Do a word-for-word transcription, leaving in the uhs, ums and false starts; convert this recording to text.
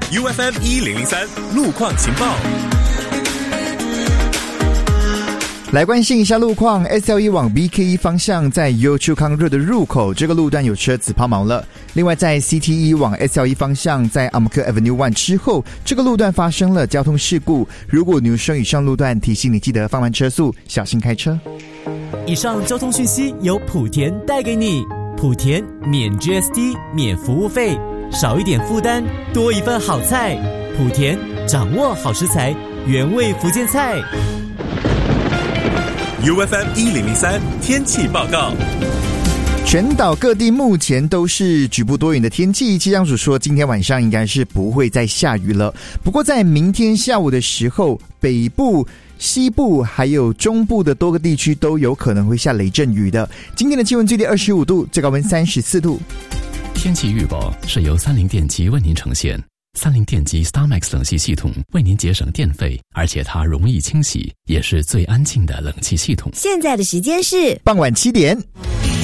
U F M 一零零三路况情报。 来关心一下路况 ，S L 一 往 B K 一 方向在 Yio Chu Kang Road 的入口，这个路段有车子抛锚了。另外，在 C T 一 往 S L 一 方向在 Amka Avenue 一之后，这个路段发生了交通事故。如果你有生以上路段，提醒你记得放慢车速，小心开车。 以上交通讯息由莆田带给你，莆田免 G S T 免服务费，少一点负担，多一份好菜。莆田掌握好食材，原味福建菜。 U F M 一零零三天气报告。 全岛各地目前都是局部多云的天气，气象署说今天晚上应该是不会再下雨了。不过在明天下午的时候，北部、西部还有中部的多个地区都有可能会下雷阵雨的。今天的气温最低二十五度，最高温三十四度。 天气预报是由三菱电机为您呈现。三菱电机 StarMax 冷气系统为您节省电费，而且它容易清洗，也是最安静的冷气系统。 现在的时间是傍晚七点。